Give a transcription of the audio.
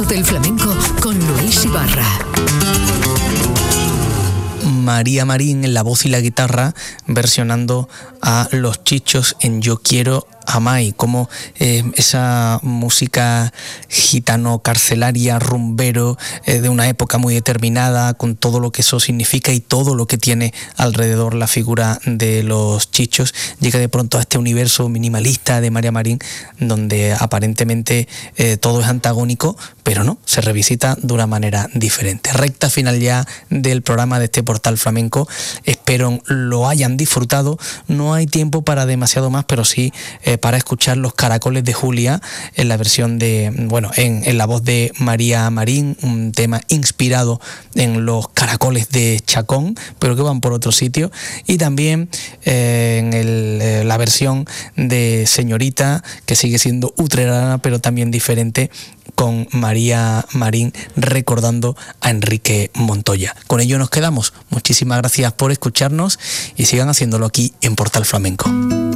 universo del flamenco con Luis Ibarra. María Marín en la voz y la guitarra versionando a Los Chichos en Yo Quiero a Mai, como esa música gitano carcelaria, rumbero, de una época muy determinada, con todo lo que eso significa y todo lo que tiene alrededor la figura de Los Chichos, llega de pronto a este universo minimalista de María Marín, donde aparentemente todo es antagónico, pero no, se revisita de una manera diferente. Recta final ya del programa de este Portal Flamenco, espero lo hayan disfrutado. No hay tiempo para demasiado más, pero sí para escuchar Los Caracoles de Julia en la versión de, en la voz de María Marín, un tema inspirado en los caracoles de Chacón, pero que van por otro sitio, y también en la versión de Señorita, que sigue siendo utrerana, pero también diferente, con María Marín recordando a Enrique Montoya. Con ello nos quedamos. Muchísimas gracias por escucharnos y sigan haciéndolo aquí en Portal Flamenco.